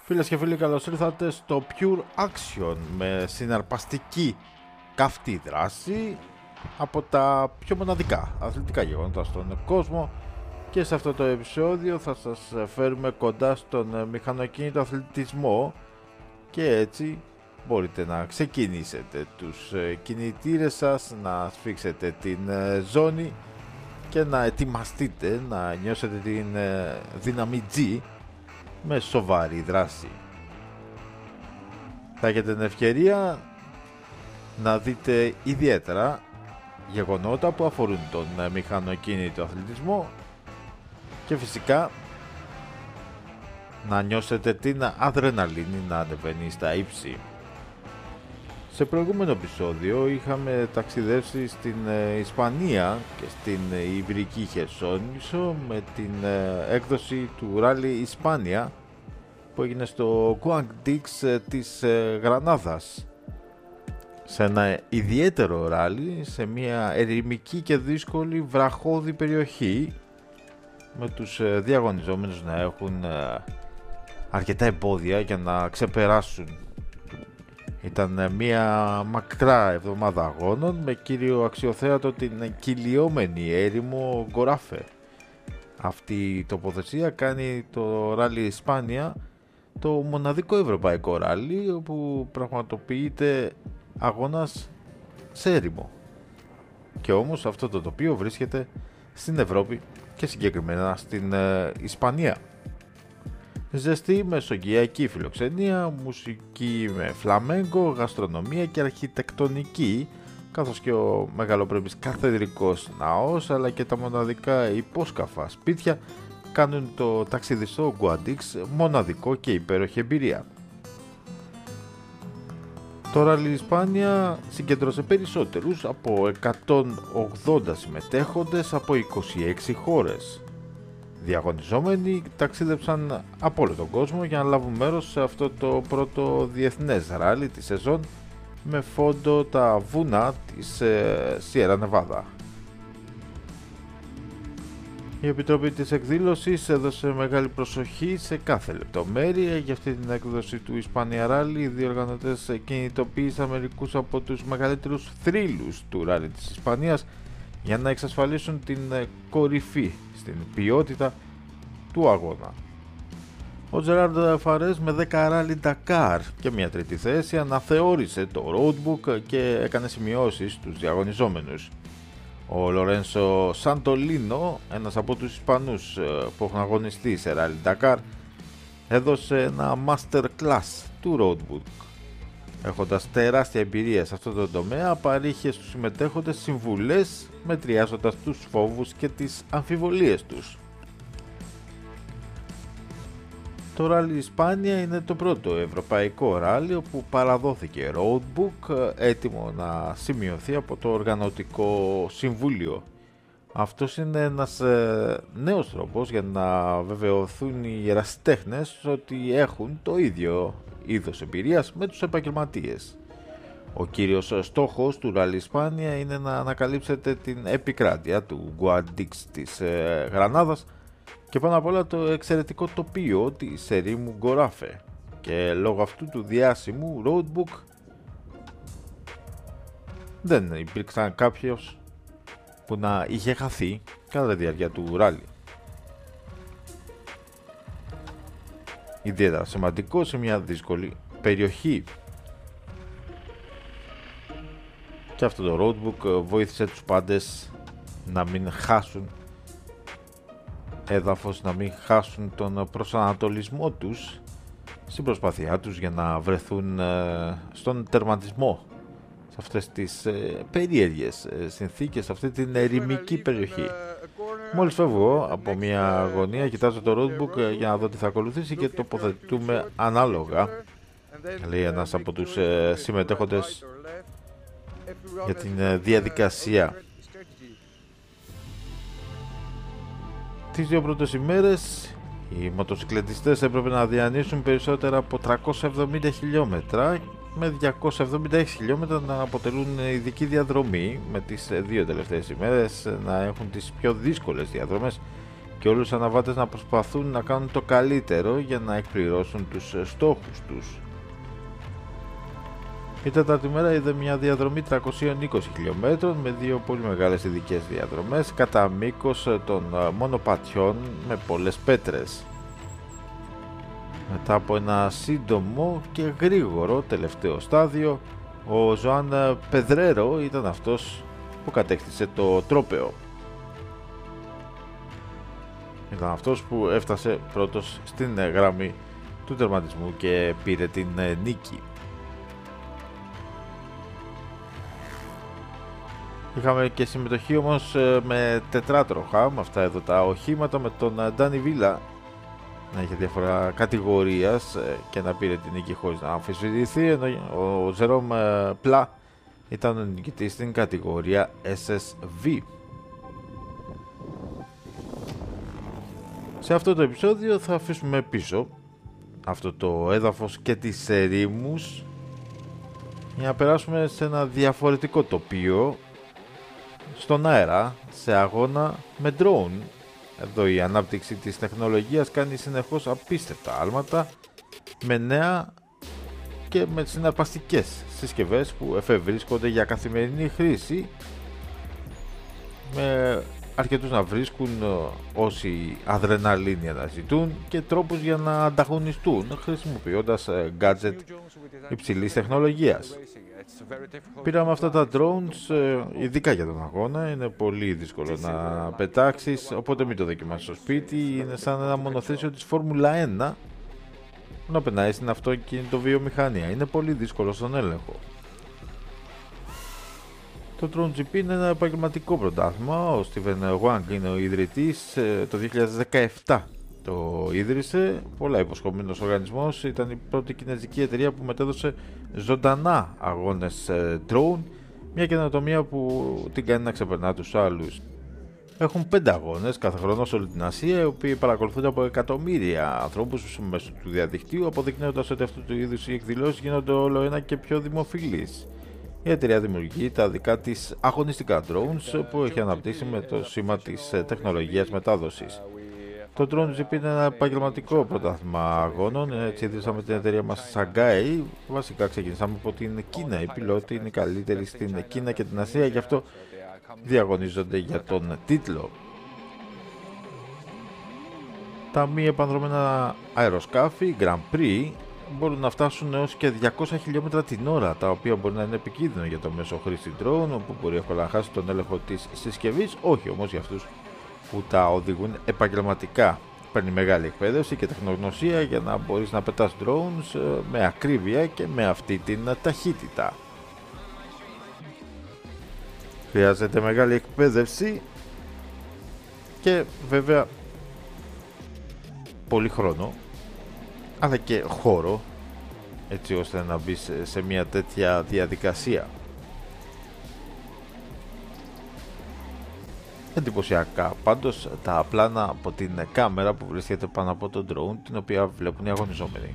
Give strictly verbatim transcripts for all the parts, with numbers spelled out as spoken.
Φίλες και φίλοι, καλώς ήρθατε στο Pure Action με συναρπαστική καυτή δράση από τα πιο μοναδικά αθλητικά γεγονότα στον κόσμο, και σε αυτό το επεισόδιο θα σας φέρουμε κοντά στον μηχανοκίνητο αθλητισμό και έτσι μπορείτε να ξεκινήσετε τους κινητήρες σας, να σφίξετε την ζώνη και να ετοιμαστείτε να νιώσετε την δύναμη G με σοβαρή δράση. Θα έχετε την ευκαιρία να δείτε ιδιαίτερα γεγονότα που αφορούν τον μηχανοκίνητο αθλητισμό και φυσικά να νιώσετε την αδρεναλίνη να ανεβαίνει στα ύψη. Σε προηγούμενο επεισόδιο είχαμε ταξιδέψει στην Ισπανία και στην Ιβρική Χερσόνησο με την έκδοση του Rally Hispania που έγινε στο Guadix της Γρανάδας, σε ένα ιδιαίτερο ράλι σε μια ερημική και δύσκολη βραχώδη περιοχή, με τους διαγωνιζόμενους να έχουν αρκετά εμπόδια για να ξεπεράσουν. Ήταν μια μακρά εβδομάδα αγώνων με κύριο αξιοθέατο την κυλιόμενη έρημο Γκοράφε. Αυτή η τοποθεσία κάνει το Rally Hispania το μοναδικό ευρωπαϊκό ράλι όπου πραγματοποιείται αγώνας σε έρημο. Και όμως αυτό το τοπίο βρίσκεται στην Ευρώπη και συγκεκριμένα στην ε, Ισπανία. Ζεστή μεσογειακή φιλοξενία, μουσική με φλαμέγκο, γαστρονομία και αρχιτεκτονική, καθώς και ο μεγαλοπρεπής καθεδρικός ναός αλλά και τα μοναδικά υπόσκαφα σπίτια κάνουν το ταξίδι στο Guadix μοναδικό και υπέροχη εμπειρία. Το Rally Hispania συγκέντρωσε περισσότερους από εκατόν ογδόντα συμμετέχοντες από είκοσι έξι χώρες. Διαγωνιζόμενοι ταξίδεψαν από όλο τον κόσμο για να λάβουν μέρος σε αυτό το πρώτο διεθνές ράλι της σεζόν με φόντο τα βουνά της Σιέρα Νεβάδα. Η Επιτροπή της εκδήλωσης έδωσε μεγάλη προσοχή σε κάθε λεπτομέρεια. Για αυτή την έκδοση του Hispania Rally οι διοργανωτές κινητοποίησαν μερικούς από τους μεγαλύτερους θρύλους του ράλι της Ισπανίας για να εξασφαλίσουν την κορυφή στην ποιότητα του αγώνα. Ο Τζεράρντ Φαρές με δέκα ράλι Dakar και μια τρίτη θέση αναθεώρησε το roadbook και έκανε σημειώσεις στους διαγωνιζόμενους. Ο Λορένσο Σαντολίνο, ένας από τους Ισπανούς που έχουν αγωνιστεί σε ράλι Dakar, έδωσε ένα master class του roadbook. Έχοντας τεράστια εμπειρία σε αυτό το τομέα, παρήχε στους συμμετέχοντες συμβουλές μετριάζοντας τους φόβους και τις αμφιβολίες τους. Το Rally Hispania είναι το πρώτο ευρωπαϊκό ράλι όπου παραδόθηκε roadbook έτοιμο να σημειωθεί από το Οργανωτικό Συμβούλιο. Αυτός είναι ένας ε, νέος τρόπος για να βεβαιωθούν οι ερασιτέχνες ότι έχουν το ίδιο είδος εμπειρίας με τους επαγγελματίες. Ο κύριος στόχος του Rally Hispania είναι να ανακαλύψετε την επικράτεια του Guadix της ε, Γρανάδας και πάνω απ' όλα το εξαιρετικό τοπίο της ερήμου Γκοράφε, και λόγω αυτού του διάσημου roadbook δεν υπήρξαν κάποιος που να είχε χαθεί κατά τη διάρκεια του ράλι. Ιδιαίτερα σημαντικό σε μια δύσκολη περιοχή. Και αυτό το roadbook βοήθησε τους πάντες να μην χάσουν έδαφος, να μην χάσουν τον προσανατολισμό τους στην προσπάθειά τους για να βρεθούν στον τερματισμό σε αυτές τις περίεργες συνθήκες, σε αυτή την ερημική περιοχή. Μόλις φεύγω από μια αγωνία, κοιτάζω το roadbook για να δω τι θα ακολουθήσει και τοποθετούμε ανάλογα, λέει ένας από τους συμμετέχοντες για την διαδικασία. Τις δύο πρώτες ημέρες οι μοτοσυκλετιστές έπρεπε να διανύσουν περισσότερα από τριακόσια εβδομήντα χιλιόμετρα, με διακόσια εβδομήντα έξι χιλιόμετρα να αποτελούν ειδική διαδρομή, με τις δύο τελευταίες ημέρες να έχουν τις πιο δύσκολες διαδρομές και όλους τους αναβάτες να προσπαθούν να κάνουν το καλύτερο για να εκπληρώσουν τους στόχους τους. Η τέταρτη μέρα είδε μια διαδρομή τριακόσιων είκοσι χιλιομέτρων με δύο πολύ μεγάλες ειδικές διαδρομές κατά μήκος των μονοπατιών με πολλές πέτρες. Μετά από ένα σύντομο και γρήγορο τελευταίο στάδιο, ο Ζωάν Πεδρέρο ήταν αυτός που κατέκτησε το τρόπαιο. Ήταν αυτός που έφτασε πρώτος στην γραμμή του τερματισμού και πήρε την νίκη. Είχαμε και συμμετοχή όμως με τετράτροχα, με αυτά εδώ τα οχήματα, με τον Ντάνι Βίλα να είχε διάφορα κατηγορίας και να πήρε την νίκη χωρίς να αμφισβητηθεί, ενώ ο Ζερόμ Πλά ήταν ο νικητής στην κατηγορία ες ες βι. Σε αυτό το επεισόδιο θα αφήσουμε πίσω αυτό το έδαφος και τις ερήμους για να περάσουμε σε ένα διαφορετικό τοπίο, στον αέρα, σε αγώνα με drone. Εδώ η ανάπτυξη της τεχνολογίας κάνει συνεχώς απίστευτα άλματα με νέα και με συναρπαστικές συσκευές που εφευρίσκονται για καθημερινή χρήση, με αρκετούς να βρίσκουν όσοι αδρεναλίνη αναζητούν και τρόπους για να ανταγωνιστούν χρησιμοποιώντας gadget υψηλής τεχνολογίας. Πήραμε αυτά τα drones ειδικά για τον αγώνα, είναι πολύ δύσκολο να πετάξεις, οπότε μην το δοκιμάσεις στο σπίτι. Είναι σαν ένα μονοθέσιο της Φόρμουλα ένα που να περνάει στην αυτοκίνητο βιομηχανία, είναι πολύ δύσκολο στον έλεγχο. Το Drone τζι πι είναι ένα επαγγελματικό πρωτάθλημα, ο Στίβεν Wang είναι ο ιδρυτής, το δύο χιλιάδες δεκαεπτά το ίδρυσε, πολλά υποσχόμενος οργανισμός, ήταν η πρώτη κινέζικη εταιρεία που μετέδωσε ζωντανά αγώνες drone, μια καινοτομία που την κάνει να ξεπερνά τους άλλους. Έχουν πέντε αγώνες κάθε χρόνο σε όλη την Ασία, οι οποίοι παρακολουθούνται από εκατομμύρια ανθρώπους μέσω του διαδικτύου, αποδεικνύοντας ότι αυτού του είδους οι εκδηλώσεις γίνονται όλο ένα και πιο δημοφιλείς. Η εταιρεία δημιουργεί τα δικά της αγωνιστικά drones που έχει αναπτύξει με το σήμα της τεχνολογίας μετάδοσης. Το Drone τζι πι είναι ένα επαγγελματικό πρωτάθλημα αγώνων, έτσι ιδρύσαμε την εταιρεία μας στη Σαγκάη. Βασικά ξεκινήσαμε από την Κίνα, οι πιλότοι είναι οι καλύτεροι στην Κίνα και την Ασία, γι' αυτό διαγωνίζονται για τον τίτλο. Τα μη επανδρομένα αεροσκάφη Grand Prix μπορούν να φτάσουν έως και διακόσια χιλιόμετρα την ώρα, τα οποία μπορεί να είναι επικίνδυνο για το μέσο χρήστη drone, όπου μπορεί εύκολα να χάσει τον έλεγχο της συσκευής, όχι όμως για αυτούς που τα οδηγούν επαγγελματικά. Παίρνει μεγάλη εκπαίδευση και τεχνογνωσία για να μπορείς να πετάς drones με ακρίβεια και με αυτή την ταχύτητα. Χρειάζεται μεγάλη εκπαίδευση και βέβαια πολύ χρόνο, αλλά και χώρο, έτσι ώστε να μπεις σε μια τέτοια διαδικασία. Εντυπωσιακά πάντως τα πλάνα από την κάμερα που βρίσκεται πάνω από το drone, την οποία βλέπουν οι αγωνιζόμενοι.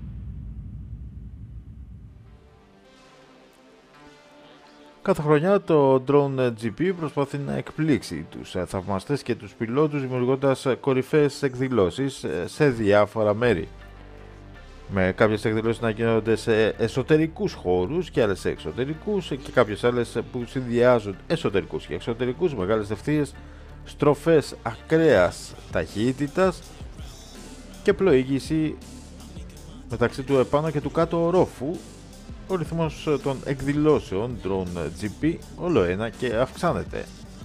Κάθε χρονιά το Drone τζι πι προσπαθεί να εκπλήξει τους θαυμαστές και τους πιλότους, δημιουργώντας κορυφαίες εκδηλώσεις σε διάφορα μέρη. Με κάποιες εκδηλώσεις να γίνονται σε εσωτερικούς χώρους και άλλες σε εξωτερικούς, και κάποιες άλλες που συνδυάζουν εσωτερικούς και εξωτερικούς, μεγάλες ευθείες, στροφές ακραίας ταχύτητας και πλοήγηση μεταξύ του επάνω και του κάτω ορόφου. Ο ρυθμός των εκδηλώσεων Drone τζι πι όλο ένα και αυξάνεται.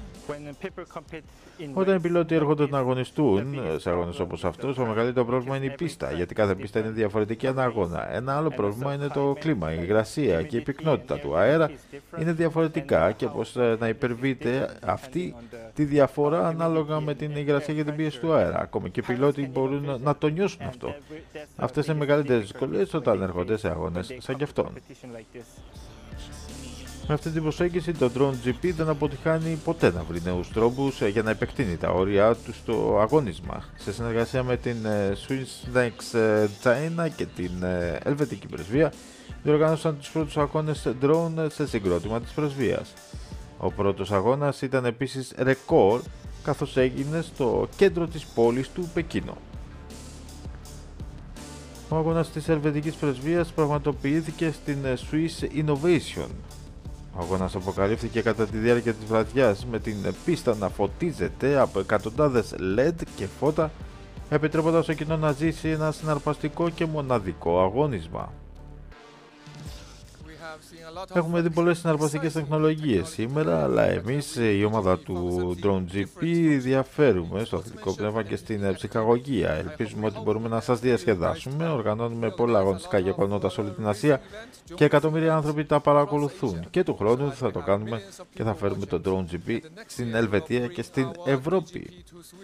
Όταν οι πιλότοι έρχονται να αγωνιστούν σε αγώνες όπως αυτός, το μεγαλύτερο πρόβλημα είναι η πίστα, γιατί κάθε πίστα είναι διαφορετική ανά αγώνα. Ένα άλλο πρόβλημα είναι το κλίμα, η υγρασία και η πυκνότητα του αέρα είναι διαφορετικά, και πώς να υπερβείτε αυτή τη διαφορά ανάλογα με την υγρασία και την πίεση του αέρα. Ακόμη και οι πιλότοι μπορούν να το νιώσουν αυτό. Αυτές είναι μεγαλύτερες δυσκολίες όταν έρχονται σε αγώνες σαν κι αυτόν. Με αυτή την προσέγγιση το Drone τζι πι δεν αποτυχάνει ποτέ να βρει νέους τρόπους για να επεκτείνει τα όρια του στο αγώνισμα. Σε συνεργασία με την Swiss Next China και την Ελβετική Πρεσβεία, διοργάνωσαν τους πρώτους αγώνες drone σε συγκρότημα της πρεσβείας. Ο πρώτος αγώνας ήταν επίσης ρεκόρ καθώς έγινε στο κέντρο της πόλης του Πεκίνο. Ο αγώνας της Ελβετικής Πρεσβείας πραγματοποιήθηκε στην Swiss Innovation. Ο αγώνας αποκαλύφθηκε κατά τη διάρκεια της βραδιάς με την πίστα να φωτίζεται από εκατοντάδες ελ ι ντι και φώτα, επιτρέποντας στο κοινό να ζήσει ένα συναρπαστικό και μοναδικό αγώνισμα. Έχουμε δει πολλές συναρπαστικές τεχνολογίες σήμερα, αλλά εμείς, η ομάδα του DroneGP, διαφέρουμε στο αθλητικό πνεύμα και στην ψυχαγωγία. Ελπίζουμε ότι μπορούμε να σας διασκεδάσουμε. Οργανώνουμε πολλά αγωνιστικά γεγονότα σε όλη την Ασία και εκατομμύρια άνθρωποι τα παρακολουθούν. Και του χρόνου θα το κάνουμε και θα φέρουμε το DroneGP στην Ελβετία και στην Ευρώπη.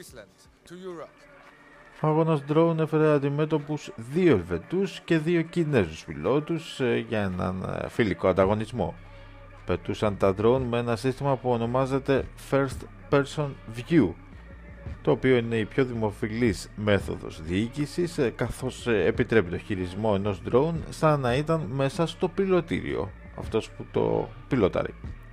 Ο αγώνας drone έφερε αντιμέτωπους δύο Ελβετούς και δύο Κινέζους πιλότους για έναν φιλικό ανταγωνισμό. Πετούσαν τα drone με ένα σύστημα που ονομάζεται First Person View, το οποίο είναι η πιο δημοφιλής μέθοδος διοίκησης, καθώς επιτρέπει το χειρισμό ενός drone σαν να ήταν μέσα στο πιλωτήριο, αυτός που το πιλοτάρει.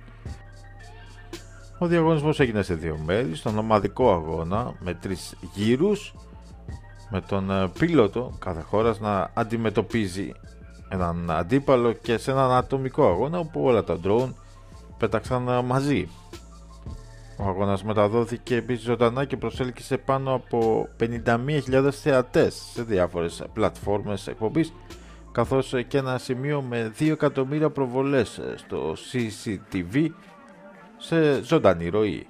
Ο διαγωνισμός έγινε σε δύο μέρη, στον ομαδικό αγώνα με τρεις γύρους, με τον πίλοτο κάθε χώρας να αντιμετωπίζει έναν αντίπαλο και σε έναν ατομικό αγώνα όπου όλα τα drone πέταξαν μαζί. Ο αγώνας μεταδόθηκε επίσης ζωντανά και προσέλκυσε πάνω από πενήντα μία χιλιάδες θεατές σε διάφορες πλατφόρμες εκπομπής, καθώς και ένα σημείο με δύο εκατομμύρια προβολές στο σι σι τι βι σε ζωντανή ροή.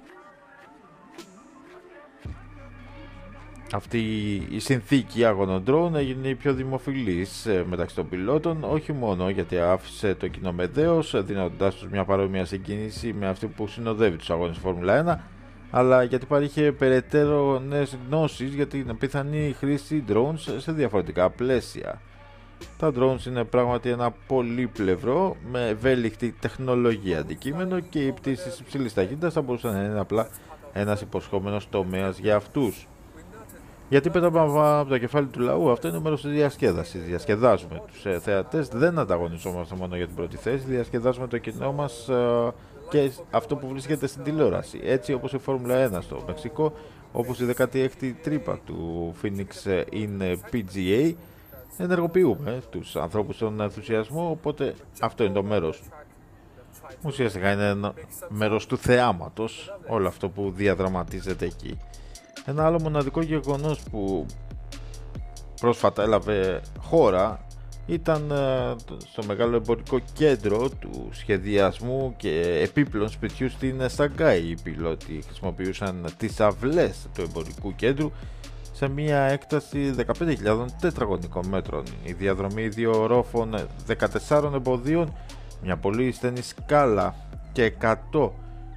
Αυτή η συνθήκη άγωνων drone έγινε η πιο δημοφιλής μεταξύ των πιλότων, όχι μόνο γιατί άφησε το κοινό με δέος, δίνοντάς τους μια παρόμοια συγκίνηση με αυτή που συνοδεύει τους αγώνες Φόρμουλα ένα, αλλά γιατί παρήχε περαιτέρω νέες γνώσεις για την πιθανή χρήση drones σε διαφορετικά πλαίσια. Τα drones είναι πράγματι ένα πολύπλευρο με ευέλικτη τεχνολογία αντικείμενο και οι πτήσεις υψηλής ταχύτητας θα μπορούσαν να είναι απλά ένας υποσχόμενος τομέας για αυτούς. Γιατί πέταμε από το κεφάλι του λαού, αυτό είναι μέρος της διασκέδασης. Διασκεδάζουμε τους ε, θεατές, δεν ανταγωνιζόμαστε μόνο για την πρώτη θέση, διασκεδάζουμε το κοινό μας ε, και αυτό που βρίσκεται στην τηλεόραση. Έτσι όπως η Φόρμουλα ένα στο Μεξικό, όπως η δέκατη έκτη τρύπα του Phoenix in πι τζι έι, ενεργοποιούμε τους ανθρώπους στον ενθουσιασμό, οπότε αυτό είναι το μέρος. Ουσιαστικά είναι ένα μέρος του θεάματος, όλο αυτό που διαδραματίζεται εκεί. Ένα άλλο μοναδικό γεγονός που πρόσφατα έλαβε χώρα ήταν στο μεγάλο εμπορικό κέντρο του σχεδιασμού και επίπλων σπιτιού στην Σαγκάη. Οι πιλότοι χρησιμοποιούσαν τις αυλές του εμπορικού κέντρου σε μια έκταση δεκαπέντε χιλιάδες τετραγωνικών μέτρων. Η διαδρομή δύο ορόφων δεκατεσσάρων εμποδίων, μια πολύ στενή σκάλα και εκατόν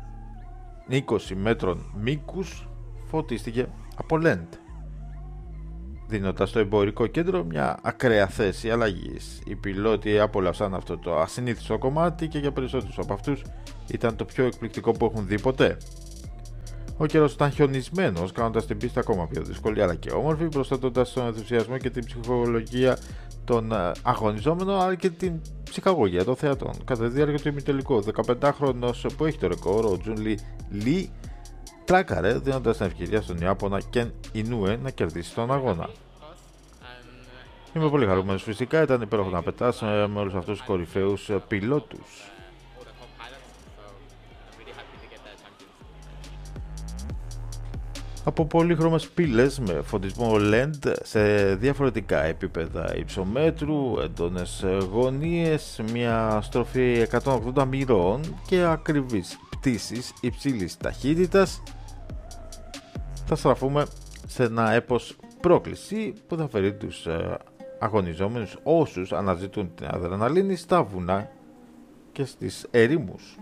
είκοσι μέτρων μήκους φωτίστηκε από λέντ, δίνοντας στο εμπορικό κέντρο μια ακραία θέση αλλαγής. Οι πιλότοι απόλαυσαν αυτό το ασυνήθιστο κομμάτι και για περισσότερους από αυτούς ήταν το πιο εκπληκτικό που έχουν δει ποτέ. Ο καιρός ήταν χιονισμένος, κάνοντας την πίστα ακόμα πιο δύσκολη αλλά και όμορφη, προστατώντας τον ενθουσιασμό και την ψυχολογία των αγωνιζόμενων αλλά και την ψυχαγωγία των θεατών. Κατά τη διάρκεια του ημιτελικού, δεκαπεντάχρονος που έχει το ρεκόρ, ο Τζουν Λι, τράκαρε δίνοντας την ευκαιρία στον Ιάπωνα Κεν Ινούε να κερδίσει τον αγώνα. Είμαι πολύ χαρούμενος φυσικά, ήταν υπέροχο να πετάς με όλους αυτούς τους κορυφαίους πιλότους. Από πολύχρωμες πύλες με φωτισμό λέντ σε διαφορετικά επίπεδα υψομέτρου, έντονες γωνίες, μια στροφή εκατόν ογδόντα μοιρών και ακριβείς πτήσεις υψηλής ταχύτητας, θα στραφούμε σε ένα έπος πρόκληση που θα φέρει τους αγωνιζόμενους όσους αναζητούν την αδρεναλίνη στα βουνά και στις ερήμους.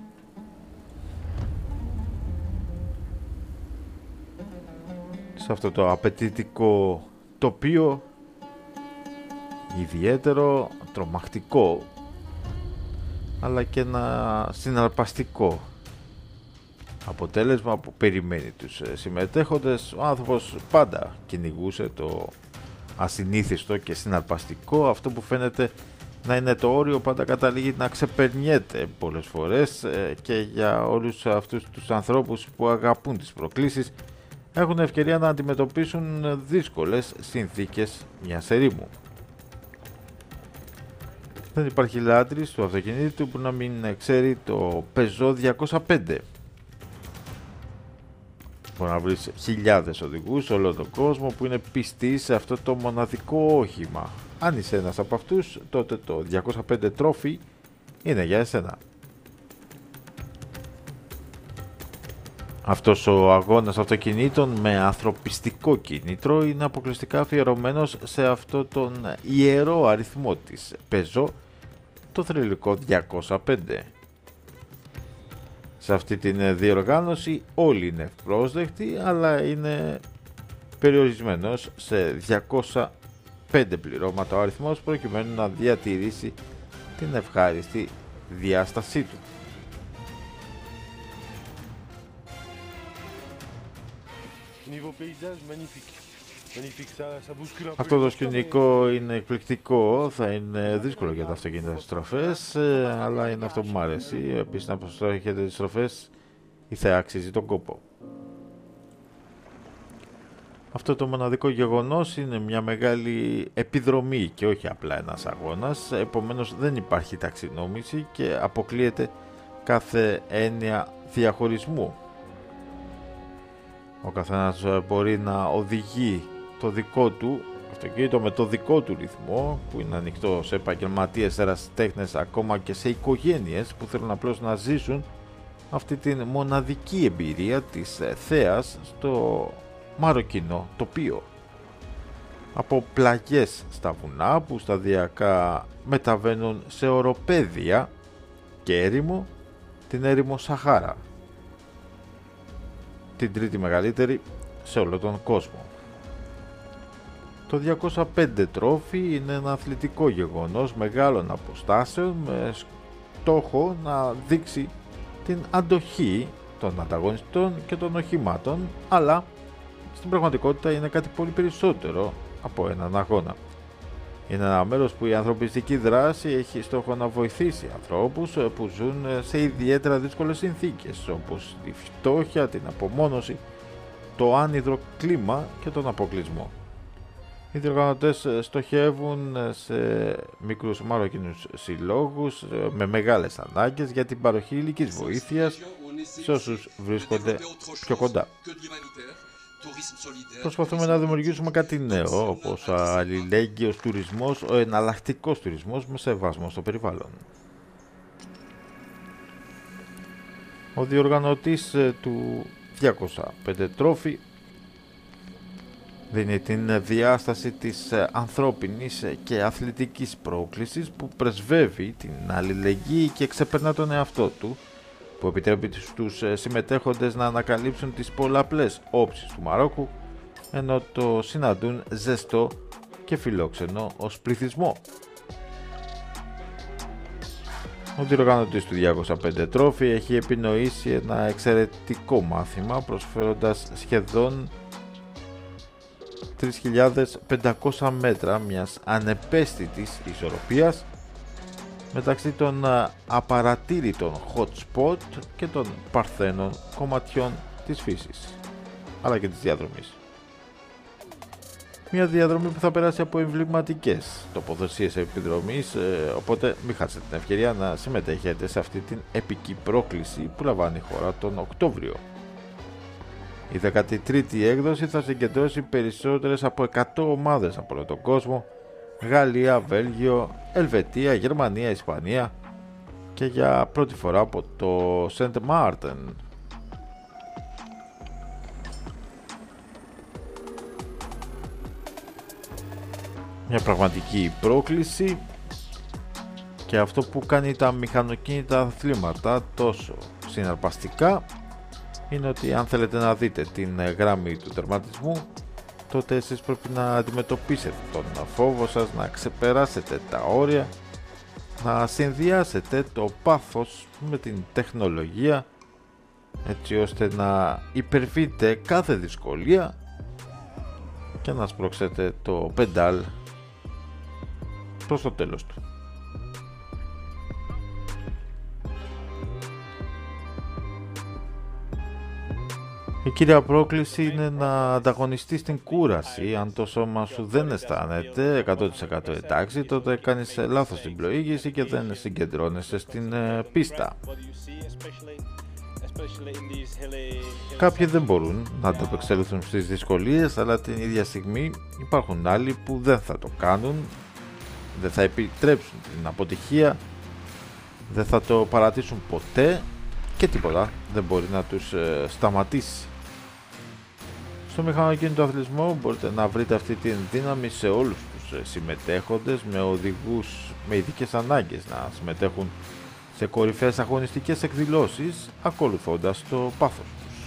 Σε αυτό το απαιτητικό τοπίο, ιδιαίτερο, τρομακτικό, αλλά και ένα συναρπαστικό αποτέλεσμα που περιμένει τους συμμετέχοντες. Ο άνθρωπος πάντα κυνηγούσε το ασυνήθιστο και συναρπαστικό, αυτό που φαίνεται να είναι το όριο πάντα καταλήγει να ξεπερνιέται πολλές φορές και για όλους αυτούς τους ανθρώπους που αγαπούν τις προκλήσεις έχουν ευκαιρία να αντιμετωπίσουν δύσκολες συνθήκες μιας ερήμου. Δεν υπάρχει λάτρης του αυτοκινήτου που να μην ξέρει το Peugeot διακόσια πέντε. Μπορεί να βρεις χιλιάδες οδηγούς σε όλο τον κόσμο που είναι πιστοί σε αυτό το μοναδικό όχημα. Αν είσαι ένας από αυτούς, τότε το διακόσια πέντε Trophy είναι για εσένα. Αυτός ο αγώνας αυτοκινήτων με ανθρωπιστικό κίνητρο είναι αποκλειστικά αφιερωμένος σε αυτό τον ιερό αριθμό της Peugeot, το θρυλικό διακόσια πέντε. Σε αυτή την διοργάνωση όλοι είναι ευπρόσδεκτοι, αλλά είναι περιορισμένος σε διακόσια πέντε πληρώματα ο αριθμός προκειμένου να διατηρήσει την ευχάριστη διάστασή του. Αυτό το σκηνικό είναι εκπληκτικό, θα είναι δύσκολο για τα αυτοκίνητα στις στροφές, αλλά είναι αυτό που μου αρέσει. Επίσης να προστρέχετε τις στροφές ή θα αξίζει τον κόπο. Αυτό το μοναδικό γεγονός είναι μια μεγάλη επιδρομή και όχι απλά ένας αγώνας, επομένως δεν υπάρχει ταξινόμηση και αποκλείεται κάθε έννοια διαχωρισμού. Ο καθένας μπορεί να οδηγεί το δικό του αυτοκίνητο με το δικό του ρυθμό, που είναι ανοιχτό σε επαγγελματίες, ερασιτέχνες, ακόμα και σε οικογένειες που θέλουν απλώς να ζήσουν αυτή την μοναδική εμπειρία της θέας στο μαροκινό τοπίο. Από πλαγιές στα βουνά που σταδιακά μεταβαίνουν σε οροπέδια και έρημο, την έρημο Σαχάρα, την τρίτη μεγαλύτερη σε όλο τον κόσμο. Το διακόσια πέντε Trophy είναι ένα αθλητικό γεγονός μεγάλων αποστάσεων με στόχο να δείξει την αντοχή των ανταγωνιστών και των οχημάτων, αλλά στην πραγματικότητα είναι κάτι πολύ περισσότερο από έναν αγώνα. Είναι ένα μέρος που η ανθρωπιστική δράση έχει στόχο να βοηθήσει ανθρώπους που ζουν σε ιδιαίτερα δύσκολες συνθήκες, όπως τη φτώχεια, την απομόνωση, το άνυδρο κλίμα και τον αποκλεισμό. Οι διοργανωτές στοχεύουν σε μικρούς μαροκινούς συλλόγους με μεγάλες ανάγκες για την παροχή υλικής βοήθειας σε όσους βρίσκονται πιο κοντά. Προσπαθούμε να δημιουργήσουμε κάτι νέο, όπως αλληλέγγυος τουρισμός, ο εναλλακτικός τουρισμός με σεβασμό στο περιβάλλον. Ο διοργανωτής του διακόσια πέντε Trophy δίνει την διάσταση της ανθρώπινης και αθλητικής πρόκλησης που πρεσβεύει την αλληλεγγύη και ξεπερνά τον εαυτό του, που επιτρέπει στους συμμετέχοντες να ανακαλύψουν τις πολλαπλές όψεις του Μαρόκου, ενώ το συναντούν ζεστό και φιλόξενο ως πληθυσμό. Ο διοργανωτής του διακόσια πέντε Trophy έχει επινοήσει ένα εξαιρετικό μάθημα, προσφέροντας σχεδόν τρεις χιλιάδες πεντακόσια μέτρα μιας ανεπαίσθητης ισορροπίας μεταξύ των απαρατήρητων hot spot και των παρθένων κομματιών της φύσης, αλλά και της διαδρομής. Μια διαδρομή που θα περάσει από εμβληματικές τοποθεσίες επιδρομής, οπότε μην χάσετε την ευκαιρία να συμμετέχετε σε αυτή την επική πρόκληση που λαμβάνει η χώρα τον Οκτώβριο. Η δέκατη τρίτη έκδοση θα συγκεντρώσει περισσότερες από εκατό ομάδες από όλο τον κόσμο, Γαλλία, Βέλγιο, Ελβετία, Γερμανία, Ισπανία και για πρώτη φορά από το Σεντ Μάρτεν. Μια πραγματική πρόκληση, και αυτό που κάνει τα μηχανοκίνητα αθλήματα τόσο συναρπαστικά είναι ότι αν θέλετε να δείτε την γραμμή του τερματισμού, τότε εσείς πρέπει να αντιμετωπίσετε τον φόβο σας, να ξεπεράσετε τα όρια, να συνδυάσετε το πάθος με την τεχνολογία, έτσι ώστε να υπερβείτε κάθε δυσκολία και να σπρώξετε το πεντάλ προς το τέλος του. Η κύρια πρόκληση είναι να ανταγωνιστείς την κούραση. Αν το σώμα σου δεν αισθάνεται εκατό τοις εκατό εντάξει, τότε κάνεις λάθος την πλοήγηση και δεν συγκεντρώνεσαι στην πίστα. Κάποιοι δεν μπορούν να ανταπεξέλθουν στις δυσκολίες, αλλά την ίδια στιγμή υπάρχουν άλλοι που δεν θα το κάνουν, δεν θα επιτρέψουν την αποτυχία, δεν θα το παρατήσουν ποτέ και τίποτα δεν μπορεί να τους ε, σταματήσει. Στο μηχανοκίνητο αθλητισμό μπορείτε να βρείτε αυτή τη δύναμη σε όλους τους συμμετέχοντες, με οδηγούς με ειδικές ανάγκες να συμμετέχουν σε κορυφαίες αγωνιστικές εκδηλώσεις, ακολουθώντας το πάθος τους.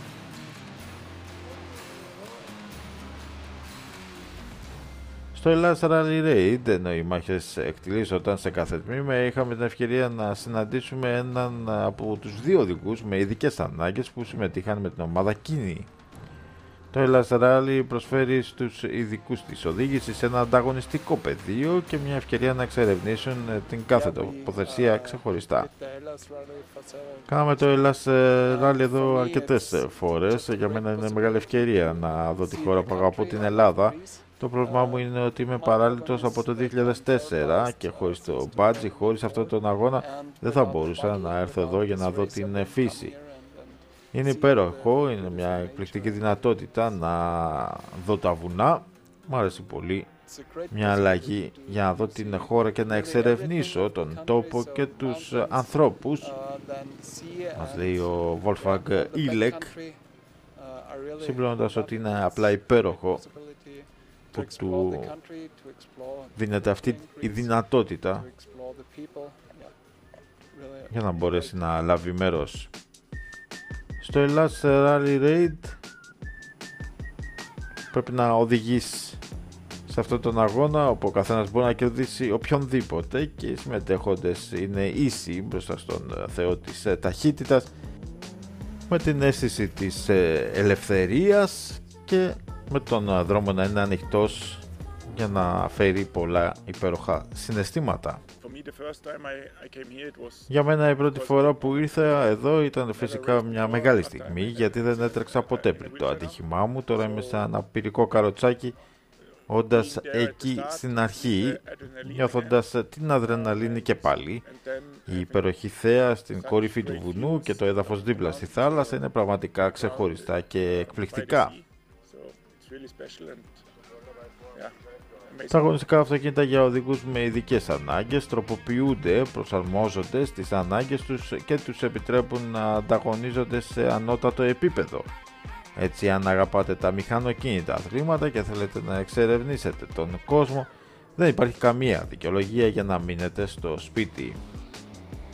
Στο Ελλάς Rally Raid, ενώ οι μάχες εκτιλήσονταν σε κάθε τμήμα, είχαμε την ευκαιρία να συναντήσουμε έναν από τους δύο οδηγούς με ειδικές ανάγκες που συμμετείχαν με την ομάδα Kini. Το Ελλάς Rally προσφέρει στους ειδικούς της οδήγησης ένα ανταγωνιστικό πεδίο και μια ευκαιρία να εξερευνήσουν την κάθε τοποθεσία ξεχωριστά. Κάναμε το Ελλάς Rally εδώ αρκετές φορές. Για μένα είναι μεγάλη ευκαιρία να δω τη χώρα που αγαπώ, την Ελλάδα. Το πρόβλημά μου είναι ότι είμαι παράλυτος από το δύο χιλιάδες τέσσερα και χωρίς το μπάτζι, χωρίς αυτόν τον αγώνα, δεν θα μπορούσα να έρθω εδώ για να δω την φύση. Είναι υπέροχο, είναι μια εκπληκτική δυνατότητα να δω τα βουνά. Μου άρεσε πολύ μια αλλαγή για να δω την χώρα και να εξερευνήσω τον τόπο και τους ανθρώπους. Μας λέει ο Wolfgang Ilek, συμπληρώνοντας ότι είναι απλά υπέροχο που του δίνεται αυτή η δυνατότητα για να μπορέσει να λάβει μέρος. Στο Ελλάς Rally Raid πρέπει να οδηγείς σε αυτόν τον αγώνα όπου ο καθένας μπορεί να κερδίσει οποιονδήποτε και οι συμμετέχοντες είναι ίσοι μπροστά στον Θεό της ταχύτητας, με την αίσθηση της ελευθερίας και με τον δρόμο να είναι ανοιχτός για να φέρει πολλά υπέροχα συναισθήματα. Για μένα η πρώτη φορά που ήρθα εδώ ήταν φυσικά μια μεγάλη στιγμή, γιατί δεν έτρεξα ποτέ πριν το ατύχημά μου. Τώρα είμαι σε ένα πυρικό καροτσάκι, όντας εκεί στην αρχή, νιώθοντας την αδρεναλίνη και πάλι. Η υπεροχή θέα στην κορυφή του βουνού και το έδαφος δίπλα στη θάλασσα είναι πραγματικά ξεχωριστά και εκπληκτικά. Τα αγωνιστικά αυτοκίνητα για οδηγούς με ειδικές ανάγκες τροποποιούνται, προσαρμόζονται στις ανάγκες τους και τους επιτρέπουν να ανταγωνίζονται σε ανώτατο επίπεδο. Έτσι, αν αγαπάτε τα μηχανοκίνητα αθλήματα και θέλετε να εξερευνήσετε τον κόσμο, δεν υπάρχει καμία δικαιολογία για να μείνετε στο σπίτι.